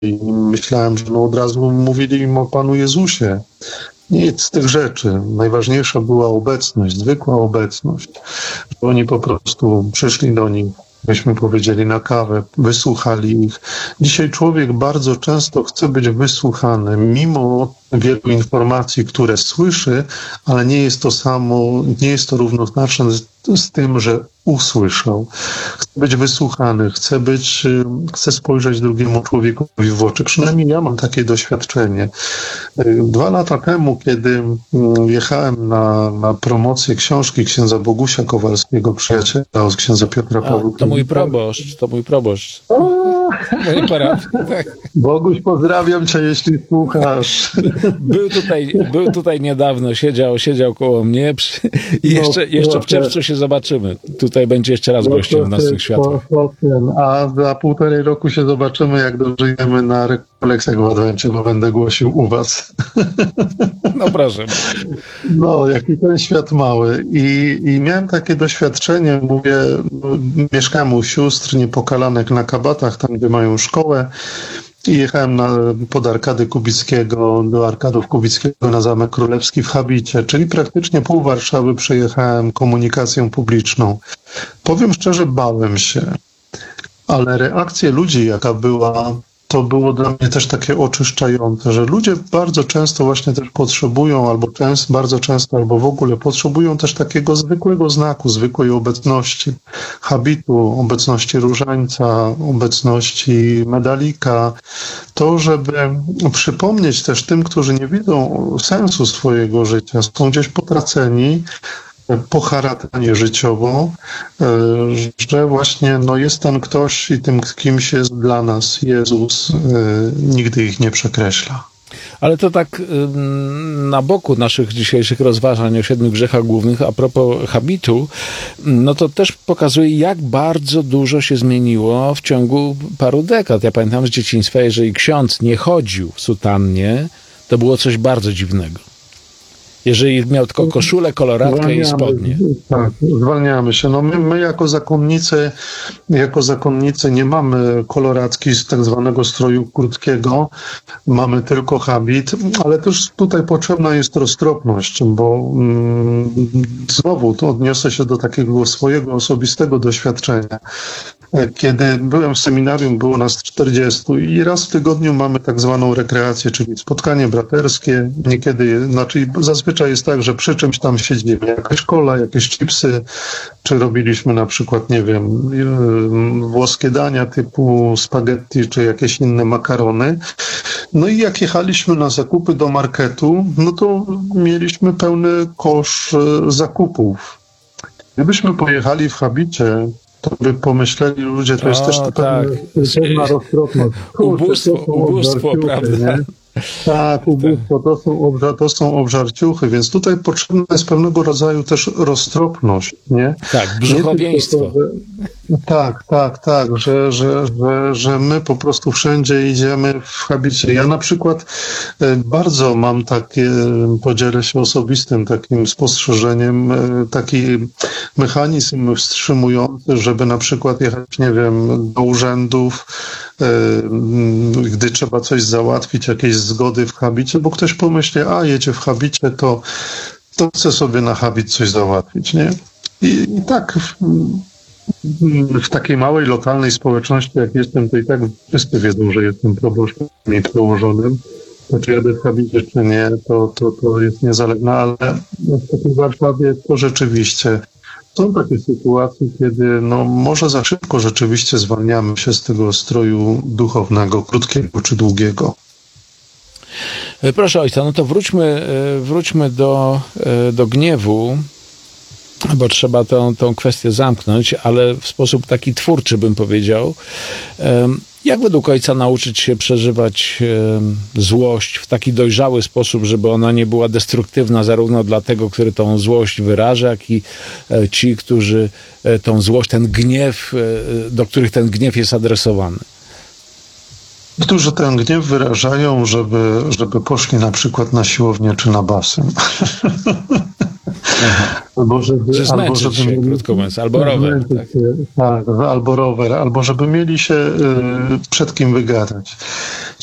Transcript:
i myślałem, że od razu mówili im o Panu Jezusie. Nic z tych rzeczy. Najważniejsza była obecność, zwykła obecność. Że oni po prostu przyszli do nich, myśmy powiedzieli, na kawę, wysłuchali ich. Dzisiaj człowiek bardzo często chce być wysłuchany, mimo wielu informacji, które słyszy, ale nie jest to samo, nie jest to równoznaczne z tym, że usłyszał. Chce być wysłuchany, chce spojrzeć drugiemu człowiekowi w oczy. Przynajmniej ja mam takie doświadczenie. 2 lata temu, kiedy jechałem na promocję książki księdza Bogusia Kowalskiego, przyjaciela od księdza Piotra Pawła. To mój proboszcz. Moje parafie, tak. Boguś, pozdrawiam cię, jeśli słuchasz. Był tutaj niedawno, siedział koło mnie i jeszcze w czerwcu się zobaczymy. Tutaj będzie jeszcze raz gościem w Nocnych Światłach. A za 1,5 roku się zobaczymy, jak dożyjemy na rekolekcjach w Adwencie, bo będę głosił u was. No proszę. No, jaki ten świat mały. I miałem takie doświadczenie, mówię, mieszkałem u sióstr Niepokalanek na Kabatach, tam gdzie mają szkołę. I jechałem pod Arkady Kubickiego, do Arkadów Kubickiego na Zamek Królewski w Habicie, czyli praktycznie pół Warszawy przejechałem komunikacją publiczną. Powiem szczerze, bałem się, ale reakcja ludzi, jaka była, to było dla mnie też takie oczyszczające, że ludzie bardzo często właśnie też potrzebują, bardzo często, albo w ogóle potrzebują też takiego zwykłego znaku, zwykłej obecności, habitu, obecności różańca, obecności medalika. To, żeby przypomnieć też tym, którzy nie widzą sensu swojego życia, są gdzieś potraceni, poharatani życiowo, że właśnie jest ten ktoś i tym kimś jest dla nas Jezus, nigdy ich nie przekreśla. Ale to tak na boku naszych dzisiejszych rozważań o 7 grzechach głównych, a propos habitu, no to też pokazuje, jak bardzo dużo się zmieniło w ciągu paru dekad. Ja pamiętam z dzieciństwa, jeżeli ksiądz nie chodził w sutannie, to było coś bardzo dziwnego. Jeżeli miał tylko koszulę, koloratkę i spodnie. Tak, zwalniamy się. No my jako zakonnicy nie mamy koloratki z tak zwanego stroju krótkiego, mamy tylko habit, ale też tutaj potrzebna jest roztropność, bo znowu to odniosę się do takiego swojego osobistego doświadczenia. Kiedy byłem w seminarium, było nas 40 i raz w tygodniu mamy tak zwaną rekreację, czyli spotkanie braterskie. Zazwyczaj jest tak, że przy czymś tam siedzimy, jakaś kola, jakieś chipsy, czy robiliśmy na przykład, nie wiem, włoskie dania typu spaghetti, czy jakieś inne makarony. No i jak jechaliśmy na zakupy do marketu, no to mieliśmy pełny kosz zakupów. Gdybyśmy pojechali w habicie, to by pomyśleli ludzie, to jest też pewna roztropność. Ubóstwo, prawda? Nie? Tak, ubóstwo, to są obżarciuchy, więc tutaj potrzebna jest pewnego rodzaju też roztropność, nie? Tak, brzuchowieństwo. Że my po prostu wszędzie idziemy w habicie. Ja na przykład bardzo mam takie, podzielę się osobistym takim spostrzeżeniem, taki mechanizm wstrzymujący, żeby na przykład jechać, nie wiem, do urzędów, gdy trzeba coś załatwić, jakieś zgody w habicie, bo ktoś pomyśli, jedzie w habicie, to chce sobie na habit coś załatwić, nie? I tak w takiej małej, lokalnej społeczności, jak jestem, to i tak wszyscy wiedzą, że jestem proboszczem i przełożonym. To czy jadę w habicie, czy nie, to jest niezależne, ale w takiej Warszawie to rzeczywiście są takie sytuacje, kiedy może za szybko rzeczywiście zwalniamy się z tego stroju duchownego, krótkiego czy długiego. Proszę ojca, no to wróćmy do gniewu, bo trzeba tą kwestię zamknąć, ale w sposób taki twórczy, bym powiedział. Jak według ojca nauczyć się przeżywać złość w taki dojrzały sposób, żeby ona nie była destruktywna zarówno dla tego, który tą złość wyraża, jak i ci, którzy tą złość, ten gniew, do których ten gniew jest adresowany? Którzy ten gniew wyrażają, żeby poszli na przykład na siłownię czy na basen. Że zmęczyć się, krótko mówiąc, albo rower. Tak. Tak, albo rower, albo żeby mieli się przed kim wygadać.